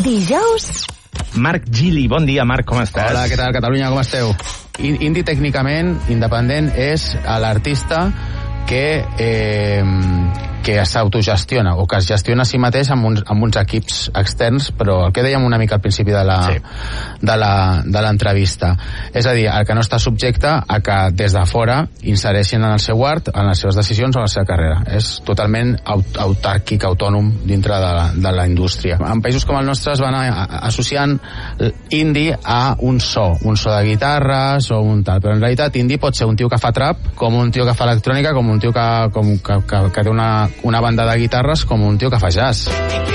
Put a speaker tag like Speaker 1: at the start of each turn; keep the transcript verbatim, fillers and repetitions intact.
Speaker 1: Dijous...
Speaker 2: Marc Gili, bon dia, Marc, com estàs?
Speaker 3: Hola, què tal, Catalunya, com esteu? Indie, tècnicament, independent, és l'artista que... Eh, que s'autogestiona o que es gestiona a si mateix amb uns, amb uns equips externs, però el que dèiem una mica al principi de la, sí. de la, de l'entrevista. És a dir, el que no està subjecte a que des de fora insereixin en el seu art, en les seves decisions o en la seva carrera. És totalment aut autàrquic, autònom dintre de la, de la indústria. En països com el nostre es van a, a, associant indie a un so, un so de guitarres o un tal, però en realitat indie pot ser un tio que fa trap, com un tio que fa electrònica, com un tio que, com, que, que, que té una una banda de guitarres, com un tio que fa jazz.